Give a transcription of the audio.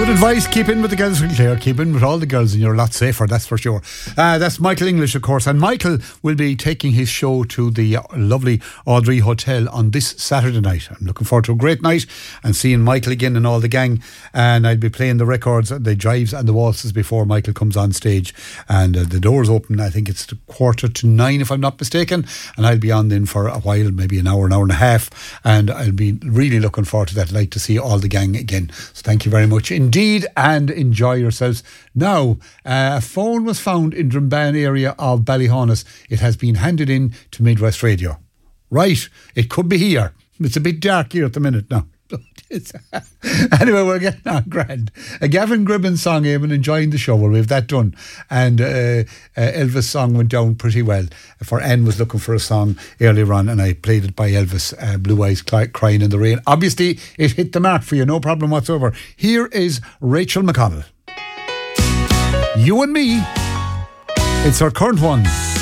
Good advice, keep in with the girls from Clare, keep in with all the girls and you're a lot safer, that's for sure. That's Michael English, of course, and Michael will be taking his show to the lovely Audrey Hotel on this Saturday night. I'm looking forward to a great night and seeing Michael again and all the gang, and I'll be playing the records, the jives and the waltzes before Michael comes on stage, and the doors open, I think it's 9:15 if I'm not mistaken, and I'll be on then for a while, maybe an hour and a half, and I'll be really looking forward to that. I'd like to see all the gang again, so thank you very much indeed, and enjoy yourselves. Now, a phone was found in Drumban area of Ballyhonus. It has been handed in to Midwest Radio. Right, it could be here. It's a bit dark here at the minute now. Anyway, we're getting on grand. A Gavin Gribben song, Eamon, enjoying the show. Well, we have that done. And Elvis' song went down pretty well. For Anne was looking for a song earlier on, and I played it by Elvis, Blue Eyes Crying in the Rain. Obviously, it hit the mark for you, no problem whatsoever. Here is Rachel McConnell. You and Me. It's her current one.